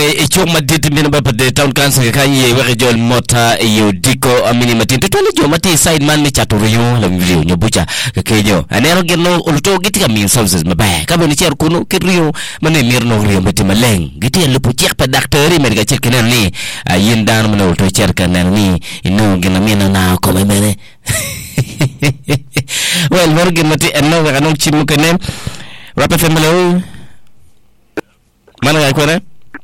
chok madit min ba de town council ka ye we jol mota yo diko amini matin to le jo mati side man mi chaturu yo la video nyo bucha ke jo anero gerno ulto gitika min services mabe ka boni cher kuno kiryo mane mirno riyo mati maleng giti lu puchek pa doctor mer ga chekena ni yin dan mane ulto cher kana ni ino gena mina na ko mene well morgen mati enno ga non chimu kene rap family mana ga kwere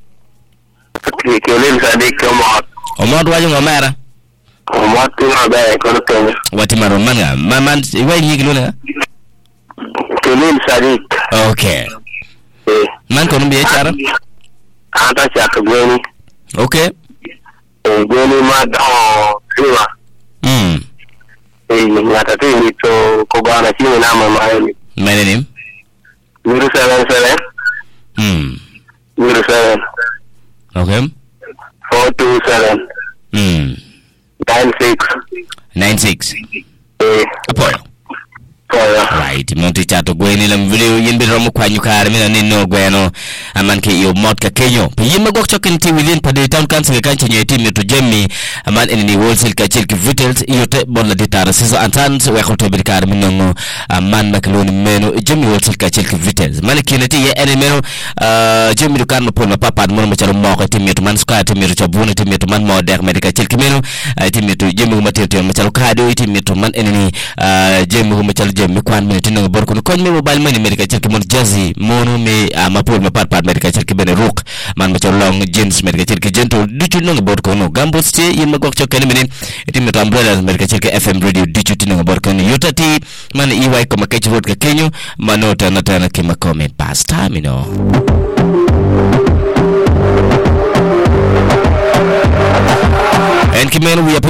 Kelin Sadik Omot. Omot wajo ngomera. Omot ngabe kono Kenya. Wati maro manga. Maman iwe nyigilo na. Kelin Sadik. Okay. Man kono biye chara. Ata chaka gweni. Okay. Gweni mad siwa. Ngata tini to kogana chini nama maeli. Mene 077. 07. Okay. 427. 96. Apoyo. Right, monti chato gweni lam video yimbe romo kwa nyukare mina nino gweno aman ke yo mod ka kenyo pe yimbe gok chokin ti within pa de town council ka chenye team to jemmi aman enini wholesale ka chilki vitals yote bonla ditara siso antans we khol to bir kar minno aman makloni meno jemmi wholesale ka chilki vitals man kinati ye ene meno jemmi do kan pol ma papa mo ma chalo mo ko timito man ska timito chabuna timito man mo der medical chilki meno timito jemmi ma tete ma chalo ka do timito man enini jemmi ma chalo mi kwan me tinanga borko ko me mobile money medical check mon jazzy mono me mapol ma pat medical check bene rook man ma ci long jeans medical check jento du ci nanga borko no gambo ste yima gok ci ken menen eti me umbrella medical check FM radio du ci tinanga borko no yotati man iway ko ma kay ci wot ka kenyo manota natana ki ma comment pasta mino en ki menu